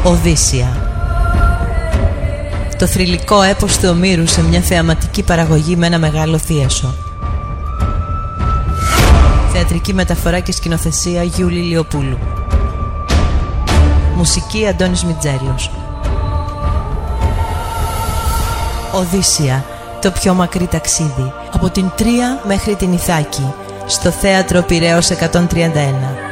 Οδύσσια. Το θρυλικό έπος του Ομήρου σε μια θεαματική παραγωγή με ένα μεγάλο θίασο. Θεατρική μεταφορά και σκηνοθεσία Γιούλη Λιοπούλου. Μουσική Αντώνης Μιτζέλος. Οδύσσια, το πιο μακρύ ταξίδι, από την Τρία μέχρι την Ιθάκη, στο θέατρο Πειραιώς 131.